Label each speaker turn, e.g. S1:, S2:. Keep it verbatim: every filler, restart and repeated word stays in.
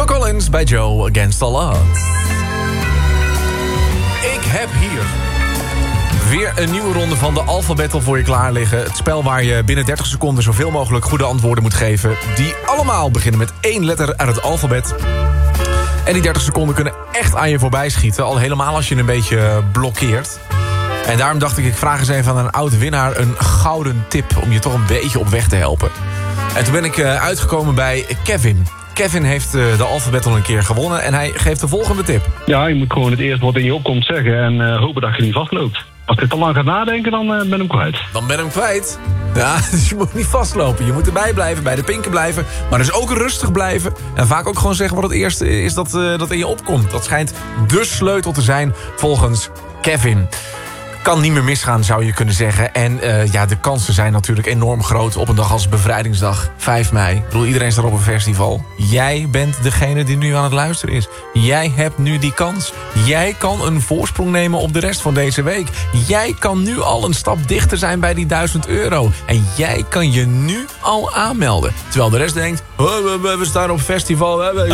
S1: Collins bij Joe Against All Odds. Ik heb hier weer een nieuwe ronde van de Alphabettle voor je klaar liggen. Het spel waar je binnen dertig seconden zoveel mogelijk goede antwoorden moet geven. Die allemaal beginnen met één letter uit het alfabet. En die dertig seconden kunnen echt aan je voorbij schieten. Al helemaal als je een beetje blokkeert. En daarom dacht ik, ik vraag eens even aan een oud winnaar een gouden tip. Om je toch een beetje op weg te helpen. En toen ben ik uitgekomen bij Kevin. Kevin heeft de Alphabettle een keer gewonnen en hij geeft de volgende tip.
S2: Ja, je moet gewoon het eerste wat in je opkomt zeggen en uh, hopen dat je niet vastloopt. Als je te lang gaat nadenken, dan uh, ben ik hem kwijt.
S1: Dan ben ik hem kwijt. Ja, dus je moet niet vastlopen. Je moet erbij blijven, bij de pinken blijven. Maar dus ook rustig blijven. En vaak ook gewoon zeggen wat het eerste is dat, uh, dat in je opkomt. Dat schijnt de sleutel te zijn volgens Kevin. Kan niet meer misgaan, zou je kunnen zeggen. En uh, ja, de kansen zijn natuurlijk enorm groot op een dag als Bevrijdingsdag, vijf mei. Ik bedoel, iedereen staat op een festival. Jij bent degene die nu aan het luisteren is. Jij hebt nu die kans. Jij kan een voorsprong nemen op de rest van deze week. Jij kan nu al een stap dichter zijn bij die duizend euro. En jij kan je nu al aanmelden. Terwijl de rest denkt, oh, we, we staan op festival, we,